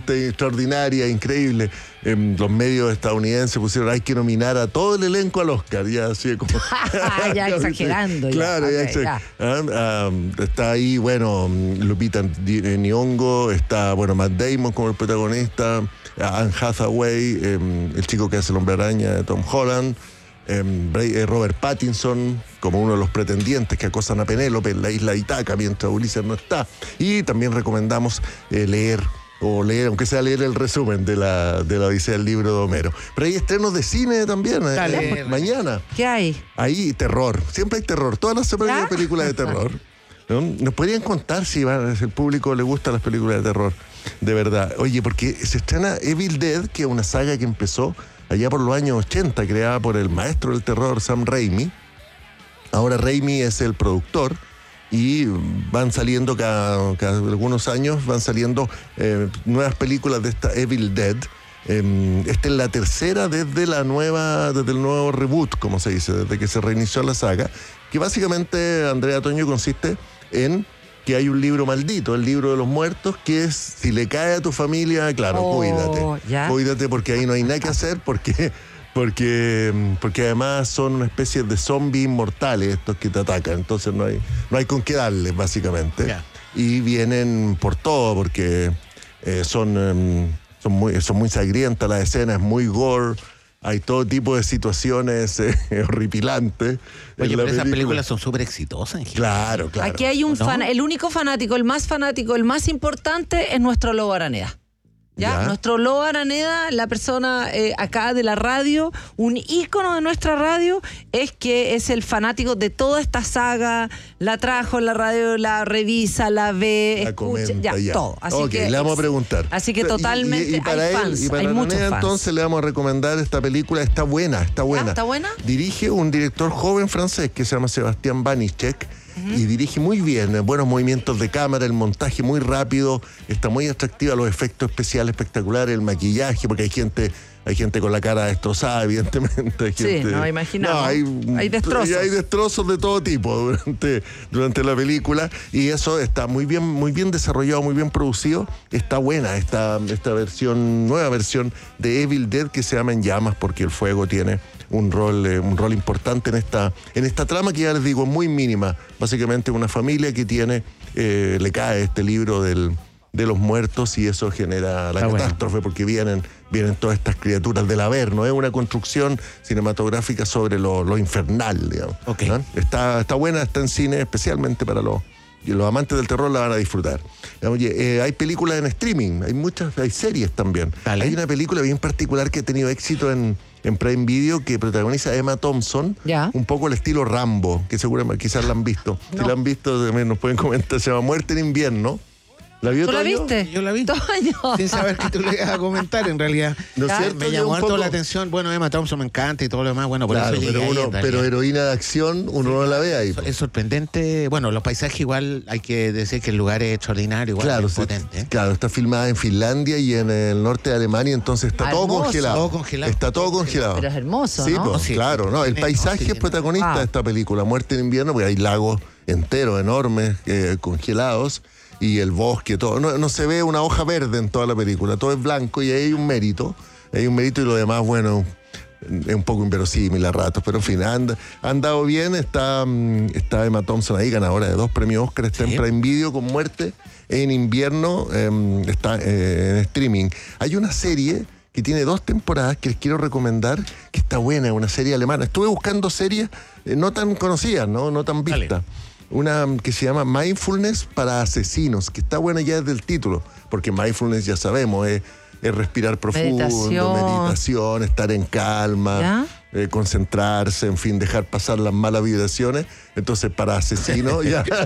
absolutamente extraordinaria, increíble. Los medios estadounidenses pusieron, hay que nominar a todo el elenco al Oscar, ya así como... ya exagerando. Claro, ya. Está ahí, bueno, Lupita Nyong'o, está, bueno, Matt Damon como el protagonista, Anne Hathaway, el chico que hace el Hombre Araña, Tom Holland, Robert Pattinson como uno de los pretendientes que acosan a Penélope en la isla de Ítaca mientras Ulises no está. Y también recomendamos leer, aunque sea leer el resumen de la Odisea del libro de Homero. Pero hay estrenos de cine también, mañana. ¿Qué hay? Hay terror, siempre hay terror, todas las semanas hay películas de terror. ¿No? ¿Nos podrían contar si el público le gustan las películas de terror? De verdad. Oye, porque se estrena Evil Dead, que es una saga que empezó allá por los años 80, creada por el maestro del terror Sam Raimi. Ahora Raimi es el productor y van saliendo cada algunos años, van saliendo nuevas películas de esta Evil Dead. Esta es la tercera desde el nuevo reboot, como se dice, desde que se reinició la saga, que básicamente, Andrea Toño, consiste en que hay un libro maldito, el libro de los muertos, que es, si le cae a tu familia, claro, cuídate, porque ahí no hay nada que hacer, porque además son una especie de zombies inmortales estos que te atacan, entonces no hay con qué darles, básicamente. Y vienen por todo, porque son muy sangrientas las escenas, es muy gore. Hay todo tipo de situaciones horripilantes. Oye, pero esas películas son súper exitosas en general. Claro. Aquí hay el único fanático, el más importante es nuestro Lobo Araneda. ¿Ya? Nuestro Lobo Araneda, la persona acá de la radio, un ícono de nuestra radio, es el fanático de toda esta saga, la trajo en la radio, la revisa, la ve, la escucha, comenta, todo. Así que le vamos a preguntar. Así que totalmente hay fans, y para muchos fans. Entonces le vamos a recomendar esta película, está buena. ¿Está buena? Dirige un director joven francés que se llama Sebastián Banichek. Y dirige muy bien, buenos movimientos de cámara, el montaje muy rápido, está muy atractiva, los efectos especiales especturares, el maquillaje, porque hay gente con la cara destrozada, evidentemente. Imaginamos. Hay destrozos. Y hay destrozos de todo tipo durante la película, y eso está muy bien desarrollado, muy bien producido. Está buena esta nueva versión de Evil Dead, que se llama En Llamas, porque el fuego tiene un rol importante en esta trama, que ya les digo, es muy mínima. Básicamente una familia que le cae este libro de los muertos, y eso genera la catástrofe, porque vienen todas estas criaturas del Averno. Es una construcción cinematográfica sobre lo infernal, digamos. ¿No? Está buena, está en cine, especialmente para los amantes del terror la van a disfrutar. Oye, hay películas en streaming, hay series también. Hay una película bien particular que ha tenido éxito en Prime Video, que protagoniza Emma Thompson, un poco el estilo Rambo, que seguramente quizás la han visto. Si la han visto, también nos pueden comentar. Se llama Muerte en Invierno. ¿La vio, ¿Tú Toño? la viste? Yo la vi. Toño. Sin saber que tú le ibas a comentar, en realidad. ¿No es cierto? Me llamó harto la atención. Bueno, Emma Thompson me encanta y todo lo demás. Bueno, por claro, eso llegué pero heroína de acción, uno no la ve ahí. Es sorprendente. Bueno, los paisajes igual, hay que decir que el lugar es extraordinario, igual es potente. Claro, está filmada en Finlandia y en el norte de Alemania, entonces está todo congelado. Está todo congelado. Pero es hermoso, sí, ¿no? Pues, claro, ¿no? El paisaje es protagonista de esta película, Muerte en Invierno, porque hay lagos enteros, enormes, congelados, y el bosque, todo. No se ve una hoja verde en toda la película, todo es blanco, y ahí hay un mérito, y lo demás, bueno, es un poco inverosímil a ratos, pero en fin, han andado bien. Está Emma Thompson ahí, ganadora de 2 premios Oscar, está en Prime Video con Muerte en Invierno, está en streaming. Hay una serie que tiene 2 temporadas que les quiero recomendar, que está buena, es una serie alemana. Estuve buscando series no tan conocidas, no tan vistas. Una que se llama Mindfulness para asesinos, que está buena ya desde el título, porque mindfulness ya sabemos, es respirar profundo, meditación, estar en calma, concentrarse, en fin, dejar pasar las malas vibraciones. Entonces, para asesinos,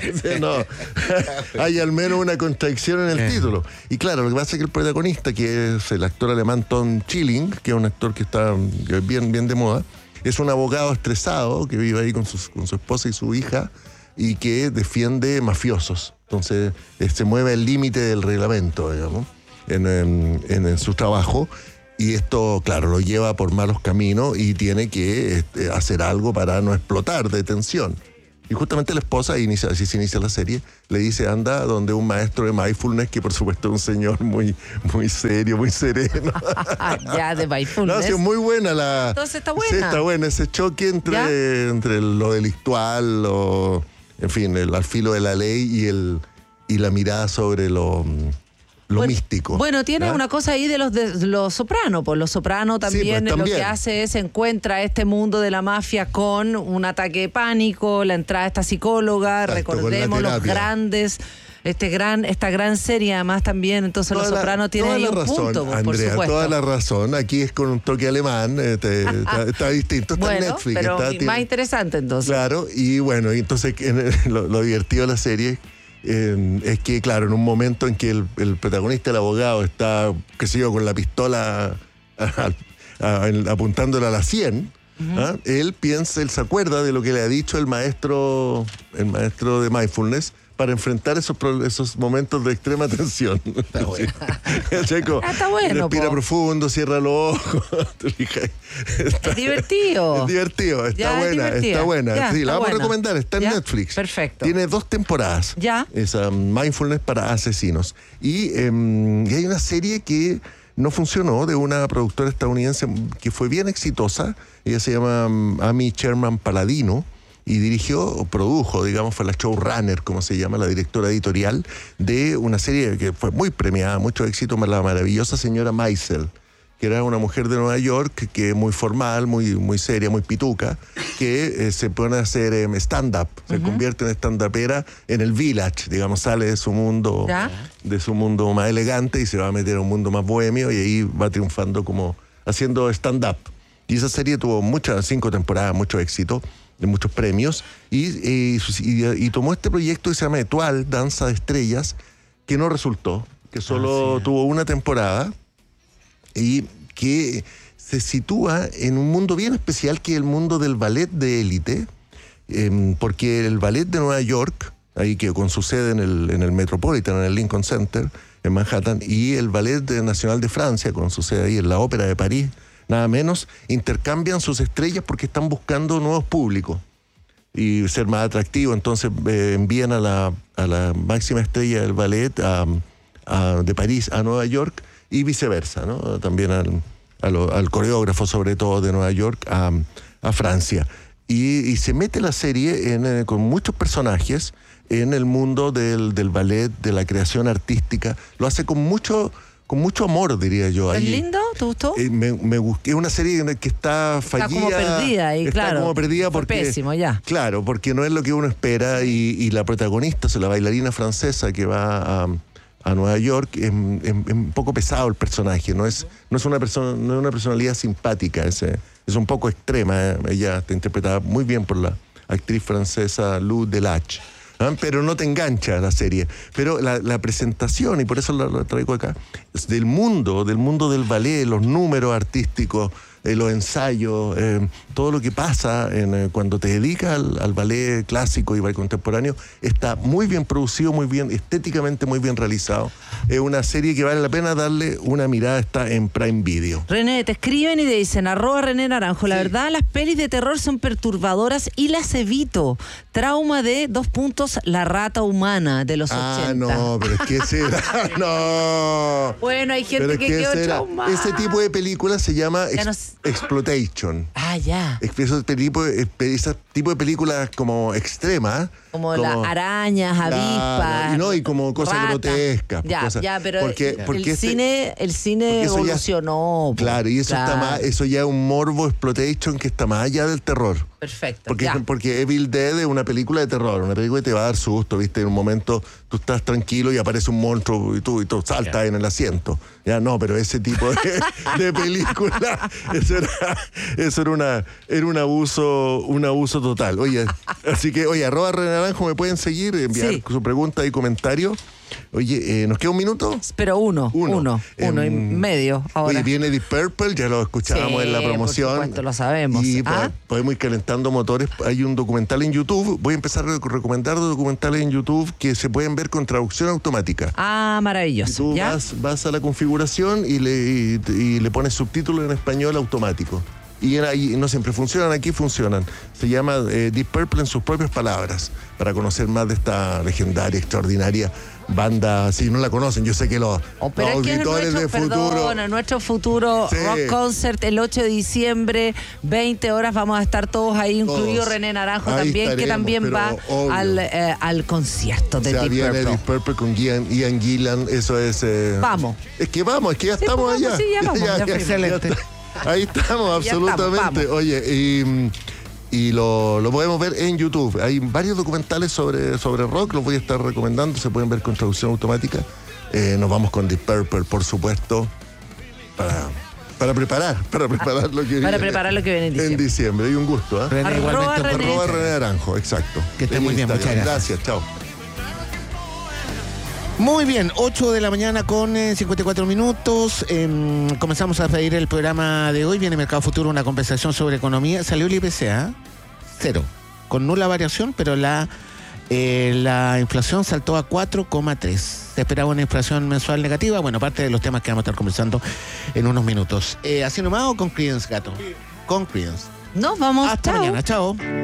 hay al menos una contradicción en el título. Y claro, lo que pasa es que el protagonista, que es el actor alemán Tom Schilling, que es un actor que está bien de moda, es un abogado estresado que vive ahí con su esposa y su hija, y que defiende mafiosos. Entonces, se mueve el límite del reglamento, digamos, en su trabajo, y esto, claro, lo lleva por malos caminos y tiene que hacer algo para no explotar de tensión. Y justamente la esposa, así se inicia la serie, le dice, anda donde un maestro de mindfulness, que por supuesto es un señor muy, muy serio, muy sereno. Ya, de mindfulness. No, sí, es muy buena la... Entonces está buena. Sí, está buena ese choque entre lo delictual, en fin, al filo de la ley y la mirada sobre lo místico. Bueno, tiene una cosa ahí de los Soprano, pues los Soprano también, pues, lo que hace es encuentra este mundo de la mafia con un ataque de pánico, la entrada de esta psicóloga, exacto, recordemos los grandes, esta gran serie además también, entonces los Soprano tienen ahí un punto, pues, Andrea, por supuesto. toda la razón, aquí es con un toque alemán, está distinto, está en Netflix. Pero más interesante entonces. Claro, y bueno, entonces lo divertido de la serie es que, claro, en un momento en que el protagonista, el abogado, está, qué sé yo, con la pistola apuntándola a la 100, él se acuerda de lo que le ha dicho el maestro de mindfulness para enfrentar esos momentos de extrema tensión. Está bueno. Está bueno. Respira profundo, cierra los ojos. Es divertido. Es divertido, está buena. Ya, sí, la vamos buena. a recomendar, está en Netflix. Perfecto. Tiene 2 temporadas. Ya. Esa mindfulness para asesinos. Y hay una serie que no funcionó, de una productora estadounidense que fue bien exitosa. Ella se llama Amy Sherman Palladino. Y produjo, digamos, fue la showrunner, como se llama, la directora editorial de una serie que fue muy premiada, mucho éxito, la maravillosa señora Maisel, que era una mujer de Nueva York, que muy formal, muy, muy seria, muy pituca, que se pone a hacer stand-up, se convierte en stand-upera en el Village, digamos, sale de su mundo más elegante y se va a meter a un mundo más bohemio y ahí va triunfando como haciendo stand-up. Y esa serie tuvo 5 temporadas, mucho éxito, de muchos premios, y tomó este proyecto que se llama Etoile, Danza de Estrellas, que no resultó, que solo tuvo una temporada, y que se sitúa en un mundo bien especial, que es el mundo del ballet de élite, porque el ballet de Nueva York, ahí que con su sede en el Metropolitan, en el Lincoln Center, en Manhattan, y el Ballet Nacional de Francia, con su sede ahí en la Ópera de París, nada menos, intercambian sus estrellas porque están buscando nuevos públicos y ser más atractivos. Entonces envían a la máxima estrella del ballet de París a Nueva York y viceversa, ¿no? También al coreógrafo, sobre todo de Nueva York, a Francia. Y se mete la serie con muchos personajes en el mundo del ballet, de la creación artística. Lo hace con mucho amor, diría yo. ¿Es lindo? ¿Te gustó? Me gusté. Es una serie que está fallida. Está como perdida ahí, claro. Está como perdida porque... pésimo, ya. Claro, porque no es lo que uno espera y la protagonista, la bailarina francesa que va a Nueva York, es un poco pesado el personaje. No es una personalidad simpática. Es un poco extrema. Ella está interpretada muy bien por la actriz francesa Lou Delage. Pero no te engancha la serie. Pero la presentación, y por eso la traigo acá, es del mundo del ballet, los números artísticos, los ensayos, todo lo que pasa cuando te dedicas al ballet clásico y ballet contemporáneo, está muy bien producido, muy bien, estéticamente muy bien realizado. Es una serie que vale la pena darle una mirada, está en Prime Video. René, te escriben y te dicen, @René Naranjo, la verdad las pelis de terror son perturbadoras y las evito. Trauma de La rata humana de los 80. No, pero es que será, no. Bueno, hay gente que quedó traumada. Ese tipo de películas se llama exploitation. Ya. Ese tipo de películas como extremas. Como las arañas, avispas. No, y como cosas grotescas. Pero porque el cine evolucionó. Claro, y eso eso ya es un morbo exploitation que está más allá del terror. Perfecto. Porque Evil Dead es una película de terror, una película que te va a dar susto, ¿viste? En un momento tú estás tranquilo y aparece un monstruo y tú saltas en el asiento. Ya no, pero ese tipo de película, eso era un abuso total. Oye, así que, @René Naranjo, me pueden seguir, enviar su pregunta y comentario. Oye, ¿nos queda un minuto? Pero uno y medio ahora. Oye, viene Deep Purple, ya lo escuchábamos en la promoción. Por supuesto, lo sabemos. Y podemos ir calentando motores. Hay un documental en YouTube. Voy a empezar a recomendar documentales en YouTube que se pueden ver con traducción automática. Maravilloso. Y tú vas a la configuración y le pones subtítulos en español automático. y no siempre funcionan, aquí funcionan. Se llama Deep Purple en sus propias palabras, para conocer más de esta legendaria, extraordinaria banda. Si no la conocen, yo sé que los auditores de Futuro... nuestro Futuro Rock Concert el 8 de diciembre, 20 horas, vamos a estar todos ahí, incluido René Naranjo ahí también, que también va al concierto de Deep Purple. Viene Deep Purple con Ian Gillan, eso es... Vamos. Es que ya estamos allá. Sí, ya vamos. Ya, excelente. Ahí estamos, absolutamente. Vamos. Oye, y lo podemos ver en YouTube. Hay varios documentales sobre rock, los voy a estar recomendando, se pueden ver con traducción automática. Nos vamos con Deep Purple, por supuesto, para preparar lo que viene en diciembre. Y un gusto, ¿eh? René, igualmente. René Naranjo, exacto. Que esté muy bien, muchas gracias. Gracias, chao. Muy bien, 8 de la mañana con 54 minutos. Comenzamos a pedir el programa de hoy. Viene Mercado Futuro, una conversación sobre economía. Salió el IPC, 0, con nula variación, pero la inflación saltó a 4,3. Se esperaba una inflación mensual negativa. Bueno, parte de los temas que vamos a estar conversando en unos minutos. ¿Así nomás o con Creedence, Gato? Con Creedence. Nos vamos. Hasta mañana, chao.